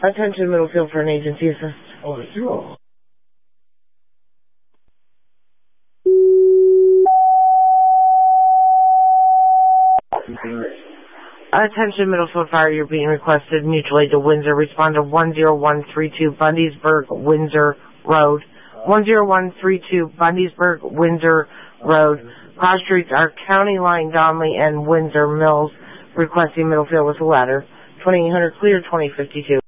Attention Middlefield for an agency assist. Oh, there's two of them. Attention Middlefield Fire, you're being requested mutual aid to Windsor. Respond to 10132 Bundysburg, Windsor Road. 10132 Bundysburg, Windsor Road. Cross streets are County Line, Donley, and Windsor Mills. Requesting Middlefield with a ladder. 2800 clear, 2052.